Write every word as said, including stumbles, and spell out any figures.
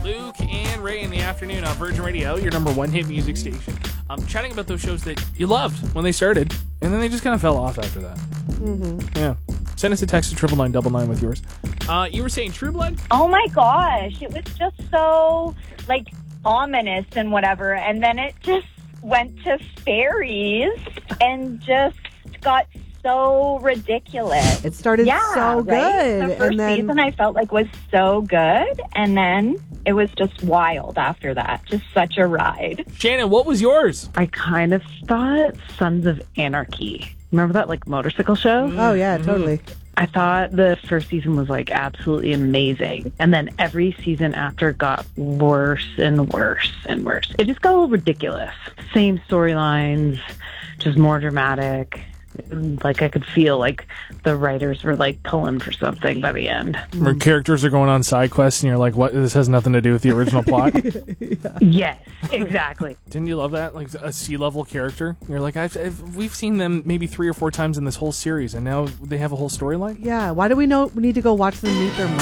Luke and Ray in the afternoon on Virgin Radio, your number one hit music station. I'm chatting about those shows that you loved when they started, and then they just kind of fell off after that. Mm-hmm. Yeah. Send us a text to triple nine double nine with yours. Uh, you were saying True Blood? Oh my gosh, it was just so, like, ominous and whatever, and then it just went to fairies and just got so ridiculous. It started yeah, so good. Right? The first and then, season I felt like was so good, and then it was just wild after that. Just such a ride. Shannon, what was yours? I kind of thought Sons of Anarchy. Remember that, like, motorcycle show? Oh, yeah, totally. I thought the first season was, like, absolutely amazing. And then every season after got worse and worse and worse. It just got a little ridiculous. Same storylines, just more dramatic. Like, I could feel like the writers were, like, pulling for something by the end. Where characters are going on side quests, and you're like, what? This has nothing to do with the original plot? yeah. Yes, exactly. Didn't you love that? Like, a sea-level character? You're like, I've, I've, we've seen them maybe three or four times in this whole series, and now they have a whole storyline? Yeah, why do we know we need to go watch them meet their